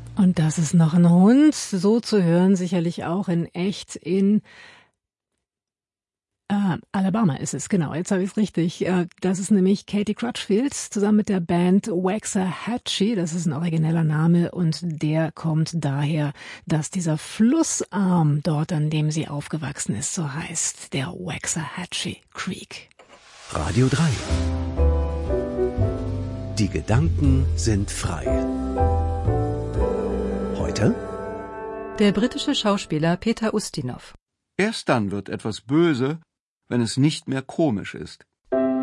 Und das ist noch ein Hund, so zu hören, sicherlich auch in echt in Alabama ist es, genau, jetzt habe ich es richtig. Das ist nämlich Katie Crutchfield zusammen mit der Band Waxahachie, das ist ein origineller Name und der kommt daher, dass dieser Flussarm dort, an dem sie aufgewachsen ist, so heißt, der Waxahachie Creek. Radio 3. Die Gedanken sind frei. Heute? Der britische Schauspieler Peter Ustinov. Erst dann wird etwas böse, wenn es nicht mehr komisch ist.